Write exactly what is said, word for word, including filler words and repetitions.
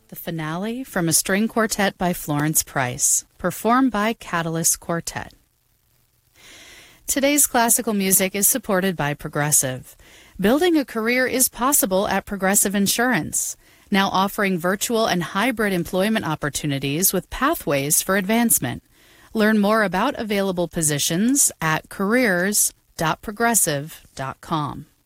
The finale from a string quartet by Florence Price, performed by Catalyst Quartet. Today's classical music is supported by Progressive. Building a career is possible at Progressive Insurance, now offering virtual and hybrid employment opportunities with pathways for advancement. Learn more about available positions at careers dot progressive dot com.